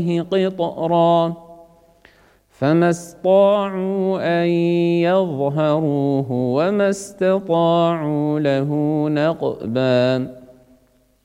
قطرا فما استطاعوا أن يظهروه وما استطاعوا له نقبا